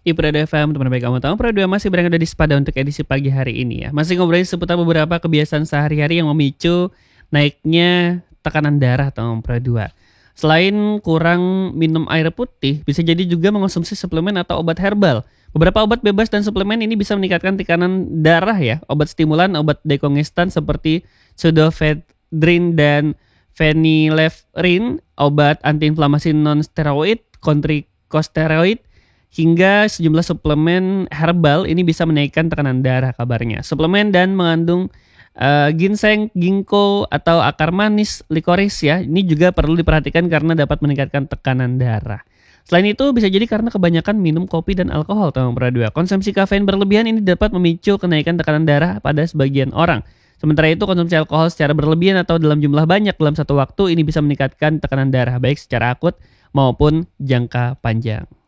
Iprado FM, teman baik kamu tahu Iprado masih berada di Sepada untuk edisi pagi hari ini ya. Masih ngobrolin seputar beberapa kebiasaan sehari-hari yang memicu naiknya tekanan darah teman Iprado. Selain kurang minum air putih, bisa jadi juga mengonsumsi suplemen atau obat herbal. Beberapa obat bebas dan suplemen ini bisa meningkatkan tekanan darah ya. Obat stimulan, obat dekongestan seperti pseudoephedrine dan phenylephrine, obat antiinflamasi non-steroid, kortikosteroid, hingga sejumlah suplemen herbal ini bisa menaikkan tekanan darah kabarnya. Suplemen dan mengandung ginseng, ginkgo atau akar manis, likoris ya. Ini juga perlu diperhatikan karena dapat meningkatkan tekanan darah. Selain itu bisa jadi karena kebanyakan minum kopi dan alkohol teman Pradua. Konsumsi kafein berlebihan ini dapat memicu kenaikan tekanan darah pada sebagian orang. Sementara itu konsumsi alkohol secara berlebihan atau dalam jumlah banyak dalam satu waktu ini bisa meningkatkan tekanan darah baik secara akut maupun jangka panjang.